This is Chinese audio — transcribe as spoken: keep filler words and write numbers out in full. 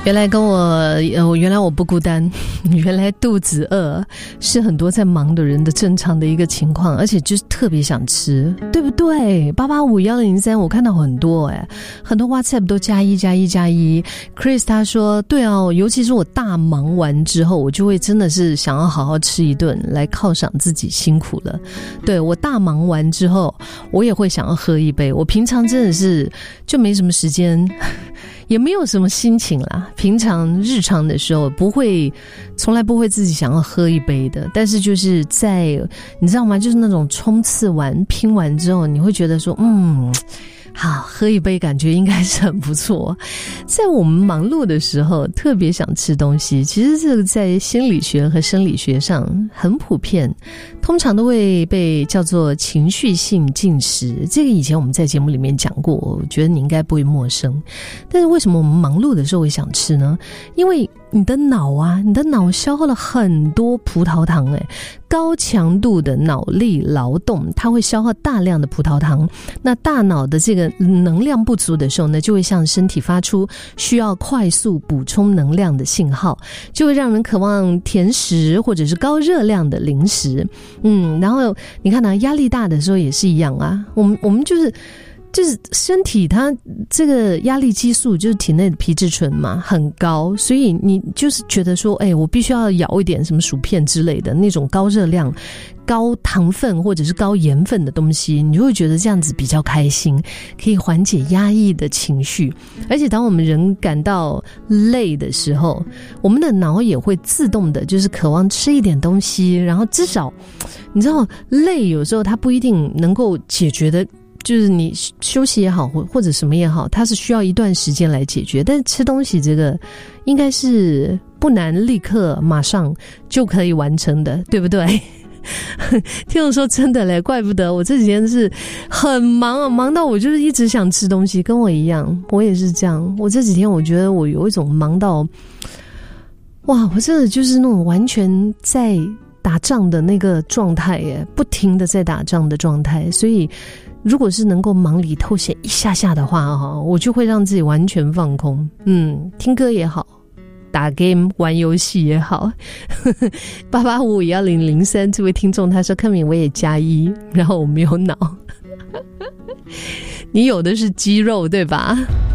原来跟我呃，原来我不孤单，原来肚子饿是很多在忙的人的正常的一个情况，而且就是特别想吃，对不对？八八五一零零三我看到很多哎，很多 WhatsApp 都加一加一加一。Chris 他说，对啊，尤其是我大忙完之后，我就会真的是想要好好吃一顿来犒赏自己辛苦了。对，我大忙完之后，我也会想要喝一杯。我平常真的是就没什么时间。也没有什么心情啦，平常日常的时候不会，从来不会自己想要喝一杯的，但是就是在你知道吗，就是那种冲刺完拼完之后，你会觉得说嗯好，喝一杯感觉应该是很不错。在我们忙碌的时候特别想吃东西，其实这个在心理学和生理学上很普遍，通常都会被叫做情绪性进食。这个以前我们在节目里面讲过，我觉得你应该不会陌生。但是为什么我们忙碌的时候会想吃呢？因为你的脑啊，你的脑消耗了很多葡萄糖，诶，高强度的脑力劳动，它会消耗大量的葡萄糖。那大脑的这个能量不足的时候呢，就会向身体发出需要快速补充能量的信号，就会让人渴望甜食或者是高热量的零食。嗯，然后你看啊，压力大的时候也是一样啊，我们我们就是就是身体它这个压力激素就是体内的皮质醇嘛很高，所以你就是觉得说哎、欸，我必须要咬一点什么薯片之类的那种高热量高糖分或者是高盐分的东西，你就会觉得这样子比较开心，可以缓解压抑的情绪。而且当我们人感到累的时候，我们的脑也会自动的就是渴望吃一点东西，然后至少你知道累有时候它不一定能够解决的，就是你休息也好或者什么也好，它是需要一段时间来解决，但是吃东西这个应该是不难立刻马上就可以完成的，对不对？听我说真的嘞，怪不得我这几天是很忙啊，忙到我就是一直想吃东西，跟我一样，我也是这样。我这几天我觉得我有一种忙到哇，我真的就是那种完全在打仗的那个状态耶，不停的在打仗的状态，所以如果是能够忙里偷闲一下下的话哈，我就会让自己完全放空。嗯，听歌也好，打 game 玩游戏也好。八八五五一零零三这位听众他说，柯敏我也加一，然后我没有脑。你有的是肌肉对吧？